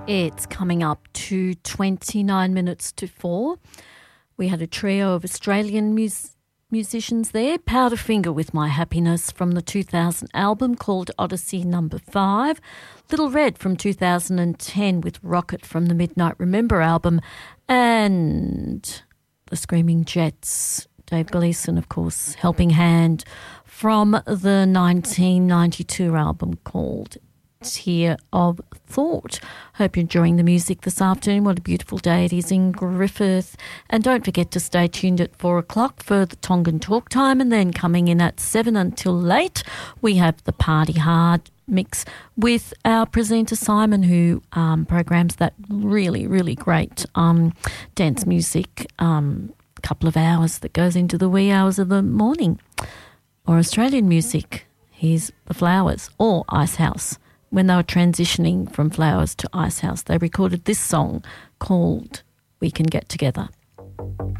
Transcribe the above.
It's coming up to 29 minutes to 4. We had a trio of Australian musicians there. Powderfinger with My Happiness from the 2000 album called Odyssey No. 5. Little Red from 2010 with Rocket from the Midnight Remember album. And the Screaming Jets, Dave Gleeson, of course, Helping Hand from the 1992 album called Tear of Thought. Hope you're enjoying the music this afternoon. What a beautiful day it is in Griffith. And don't forget to stay tuned at 4 o'clock for the Tongan Talk Time, and then coming in at 7 until late we have the Party Hard mix with our presenter Simon, who programs that really, really great dance music, couple of hours that goes into the wee hours of the morning. Or Australian music, here's The Flowers or Icehouse. When they were transitioning from Flowers to Icehouse, they recorded this song called We Can Get Together.